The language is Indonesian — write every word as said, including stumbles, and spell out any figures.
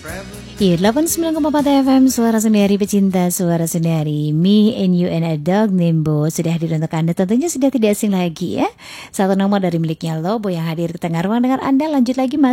Iya, delapan puluh sembilan koma empat F M, suara sendiri pecinta suara sendiri. Me and you and a dog named Bo sudah hadir untuk Anda. Tentunya sudah tidak asing lagi ya. Satu nomor dari miliknya Lobo yang hadir di tengah ruang dengan Anda. Lanjut lagi Mas.